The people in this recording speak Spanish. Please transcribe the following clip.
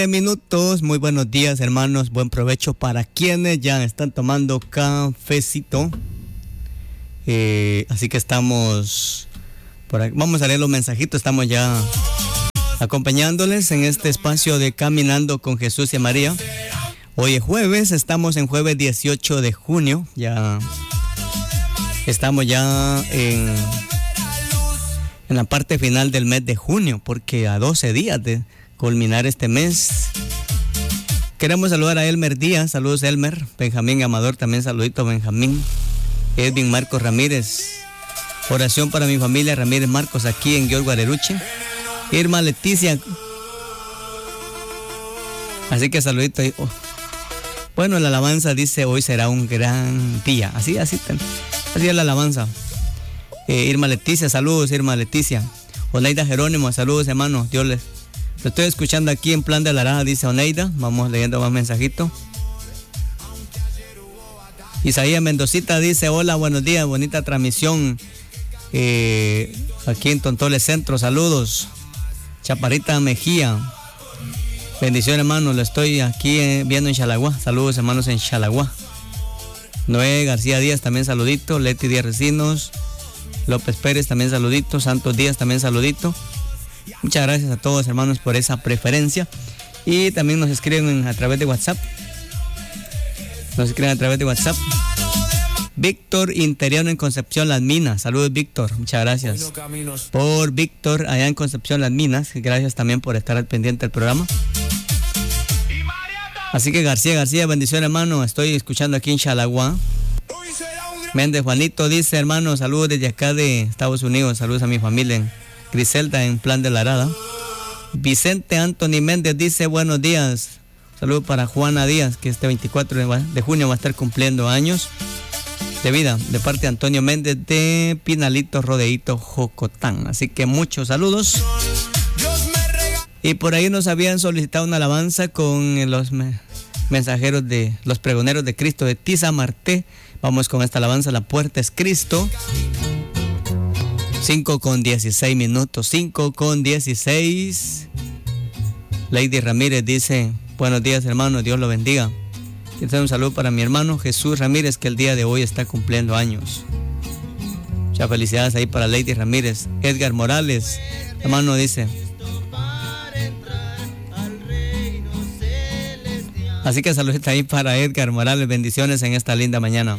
Minutos, muy buenos días hermanos, buen provecho para quienes ya están tomando cafecito. Así que estamos por aquí. Vamos a leer los mensajitos, estamos ya acompañándoles en este espacio de Caminando con Jesús y María. Hoy es jueves, estamos en jueves 18 de junio, ya estamos ya en la parte final del mes de junio, porque a 12 días de culminar este mes. Queremos saludar a Elmer Díaz, saludos Elmer, Benjamín Amador, también saludito Benjamín, Edwin Marcos Ramírez, oración para mi familia Ramírez Marcos aquí en Guior Guareruche, Irma Leticia, así que saludito ahí. Bueno, la alabanza dice hoy será un gran día, así es la alabanza. Irma Leticia, saludos Irma Leticia. Oneida Jerónimo, saludos hermanos, Dios les. Lo estoy escuchando aquí en Plan de la Araja, dice Oneida. Vamos leyendo más mensajitos. Isaías Mendocita dice, hola, buenos días, bonita transmisión. Aquí en Tontole Centro, saludos. Chaparrita Mejía, bendiciones hermanos, lo estoy aquí viendo en Xalagua. Saludos hermanos en Xalagua. Noé García Díaz, también saludito. Leti Díaz Recinos. López Pérez, también saludito. Santos Díaz, también saludito. Muchas gracias a todos hermanos por esa preferencia. Y también nos escriben a través de WhatsApp. Víctor Interiano en Concepción Las Minas. Saludos Víctor, muchas gracias por Víctor allá en Concepción Las Minas. Gracias también por estar al pendiente del programa. Así que García, bendición hermano. Estoy escuchando aquí en Xalagua. Méndez Juanito dice, hermano, saludos desde acá de Estados Unidos. Saludos a mi familia Griselda en Plan de la Arada. Vicente Anthony Méndez dice, buenos días. Saludos para Juana Díaz, que este 24 de junio va a estar cumpliendo años de vida, de parte de Antonio Méndez de Pinalito Rodeito, Jocotán. Así que muchos saludos. Y por ahí nos habían solicitado una alabanza con los mensajeros de los pregoneros de Cristo de Tiza Marté. Vamos con esta alabanza, La Puerta es Cristo. 5:16 minutos, 5:16. Lady Ramírez dice, buenos días hermano, Dios lo bendiga. Quiero un saludo para mi hermano Jesús Ramírez, que el día de hoy está cumpliendo años. Muchas felicidades ahí para Lady Ramírez. Edgar Morales, hermano, dice. Así que saludos ahí para Edgar Morales, bendiciones en esta linda mañana.